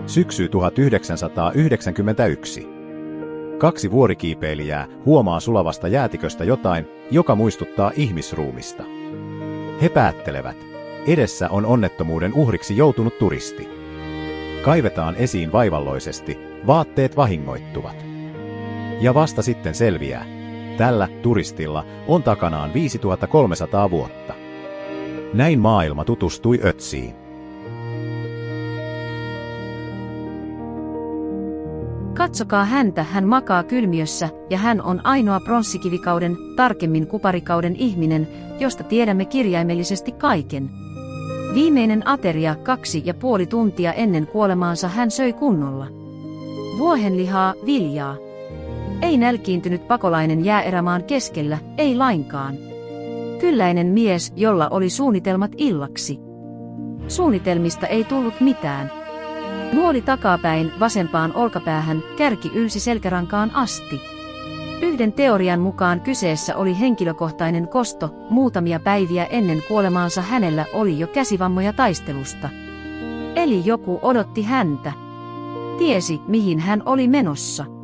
Syksy 1991. 2 vuorikiipeilijää huomaa sulavasta jäätiköstä jotain, joka muistuttaa ihmisruumista. He päättelevät, edessä on onnettomuuden uhriksi joutunut turisti. Kaivetaan esiin vaivalloisesti, vaatteet vahingoittuvat. Ja vasta sitten selviää, tällä turistilla on takanaan 5300 vuotta. Näin maailma tutustui Ötziin. Katsokaa häntä, hän makaa kylmiössä, ja hän on ainoa pronssikivikauden, tarkemmin kuparikauden ihminen, josta tiedämme kirjaimellisesti kaiken. Viimeinen ateria 2,5 tuntia ennen kuolemaansa hän söi kunnolla. Vuohenlihaa, viljaa. Ei nälkiintynyt pakolainen jääerämaan keskellä, ei lainkaan. Kylläinen mies, jolla oli suunnitelmat illaksi. Suunnitelmista ei tullut mitään. Nuoli takapäin vasempaan olkapäähän, kärki ylsi selkärankaan asti. Yhden teorian mukaan kyseessä oli henkilökohtainen kosto, muutamia päiviä ennen kuolemaansa hänellä oli jo käsivammoja taistelusta. Eli joku odotti häntä. Tiesi, mihin hän oli menossa.